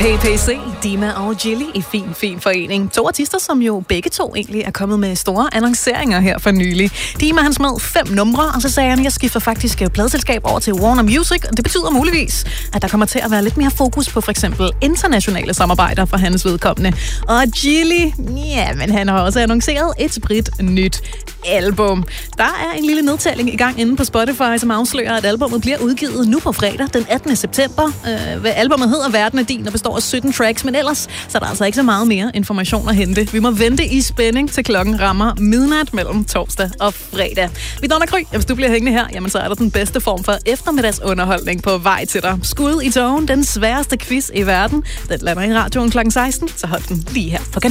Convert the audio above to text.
PPC, Dima og Gilly i fin forening. 2 artister, som jo begge to egentlig er kommet med store annonceringer her for nylig. Dima, han smed 5 numre, og så sagde han, jeg skifter faktisk pladeselskab over til Warner Music, og det betyder muligvis, at der kommer til at være lidt mere fokus på for eksempel internationale samarbejder for hans vedkommende. Og Gilly, ja, men han har også annonceret et nyt album. Der er en lille nedtælling i gang inde på Spotify, som afslører, at albumet bliver udgivet nu på fredag den 18. september. Albumet hedder Verden er din og består af 17 tracks, men ellers så er der altså ikke så meget mere information at hente. Vi må vente i spænding til klokken rammer midnat mellem torsdag og fredag. Mit navn er Gry. Hvis du bliver hængende her, jamen så er der den bedste form for eftermiddagsunderholdning på vej til dig. Skud i togen, den sværeste quiz i verden. Den lander i radioen klokken 16, så hold den lige her på kanalen.